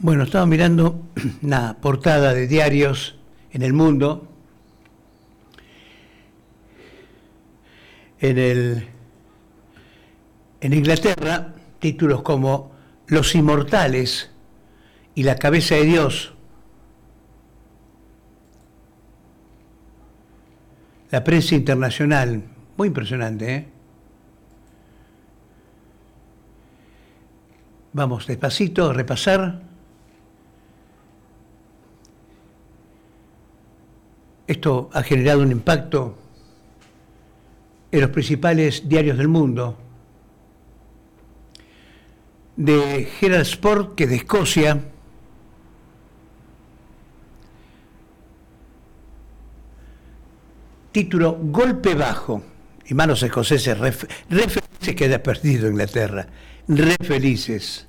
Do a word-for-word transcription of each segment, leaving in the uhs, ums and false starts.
Bueno, estaba mirando una portada de diarios en El Mundo. En, el, en Inglaterra, títulos como Los Inmortales y La Cabeza de Dios. La prensa internacional, muy impresionante, ¿eh? Vamos despacito a repasar. Esto ha generado un impacto en los principales diarios del mundo. De Herald Sport, que de Escocia, título Golpe bajo, y malos escoceses, re, re felices que haya perdido Inglaterra, re felices.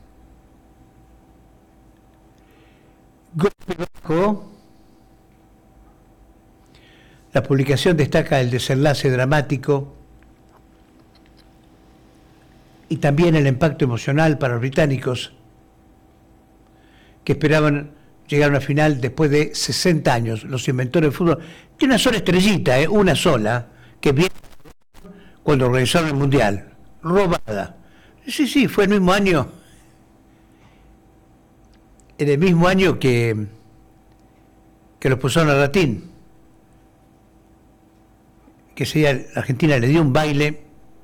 Golpe bajo. La publicación destaca el desenlace dramático y también el impacto emocional para los británicos que esperaban llegar a una final después de sesenta años. Los inventores del fútbol, tiene una sola estrellita, ¿eh? una sola, que viene cuando organizaron el Mundial, robada. Sí, sí, fue el mismo año, en el mismo año que, que los pusieron a Ratín, que sería, Argentina le dio un baile.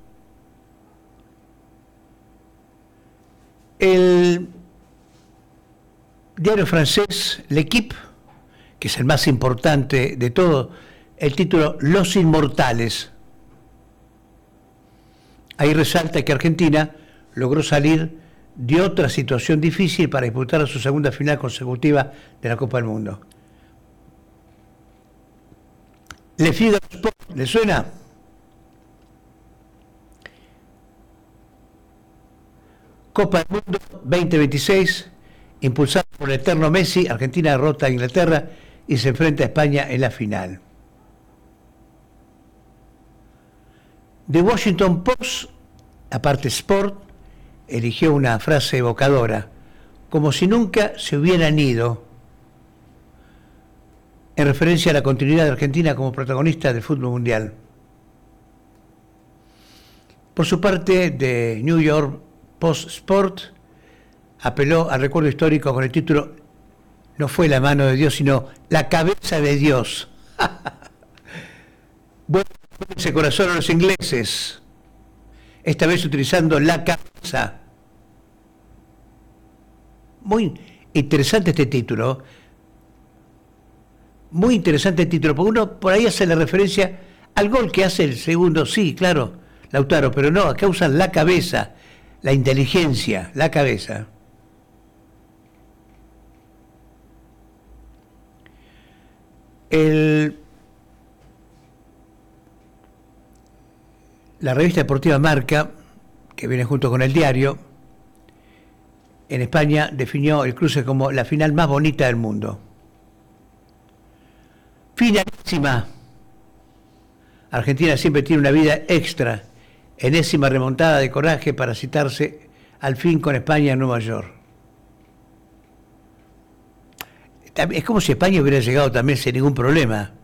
El diario francés L'Équipe, que es el más importante de todo, el título Los Inmortales. Ahí resalta que Argentina logró salir de otra situación difícil para disputar su segunda final consecutiva de la Copa del Mundo. Le Figaro Sport, ¿le suena? Copa del Mundo veinte veintiséis, impulsada por el eterno Messi, Argentina derrota a Inglaterra y se enfrenta a España en la final. The Washington Post, aparte Sport, eligió una frase evocadora, como si nunca se hubieran ido, en referencia a la continuidad de Argentina como protagonista del fútbol mundial. Por su parte, The New York Post Sport apeló al recuerdo histórico con el título No fue la mano de Dios, sino la cabeza de Dios. Bueno, ese corazón a los ingleses, esta vez utilizando la cabeza. Muy interesante este título. Muy interesante el título, porque uno por ahí hace la referencia al gol que hace el segundo, sí, claro, Lautaro, pero no, acá usan la cabeza, la inteligencia, la cabeza. El, la revista deportiva Marca, que viene junto con el diario, en España definió el cruce como la final más bonita del mundo. Finalísima. Argentina siempre tiene una vida extra, enésima remontada de coraje para citarse al fin con España en Nueva York. Es como si España hubiera llegado también sin ningún problema.